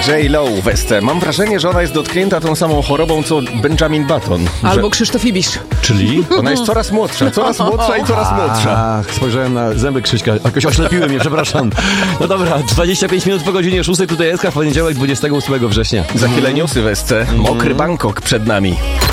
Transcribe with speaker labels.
Speaker 1: J.Lo Westę. Mam wrażenie, że ona jest dotknięta tą samą chorobą, co Benjamin Button.
Speaker 2: Albo Krzysztof Ibisz.
Speaker 3: Czyli?
Speaker 1: Ona jest coraz młodsza i coraz młodsza.
Speaker 3: Ach, spojrzałem na zęby Krzyśka. Jakoś oślepiły mnie, przepraszam. No dobra, 25 minut po godzinie 6. Tutaj SK w poniedziałek 28 września.
Speaker 1: Za chwilę newsy w SC. Mokry Bangkok przed nami.